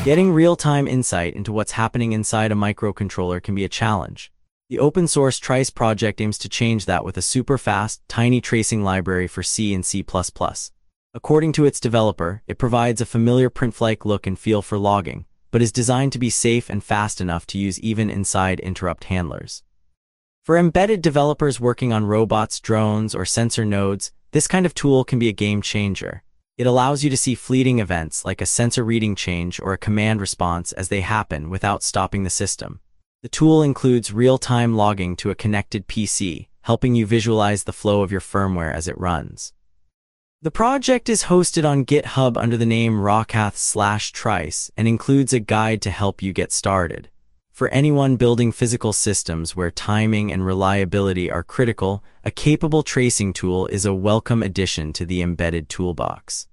Getting real-time insight into what's happening inside a microcontroller can be a challenge. The open-source Trice project aims to change that with a super-fast, tiny tracing library for C and C++. According to its developer, it provides a familiar print-like look and feel for logging, but is designed to be safe and fast enough to use even inside interrupt handlers. For embedded developers working on robots, drones, or sensor nodes, this kind of tool can be a game changer. It allows you to see fleeting events like a sensor reading change or a command response as they happen without stopping the system. The tool includes real-time logging to a connected PC, helping you visualize the flow of your firmware as it runs. The project is hosted on GitHub under the name Rockath/Trice and includes a guide to help you get started. For anyone building physical systems where timing and reliability are critical, a capable tracing tool is a welcome addition to the embedded toolbox.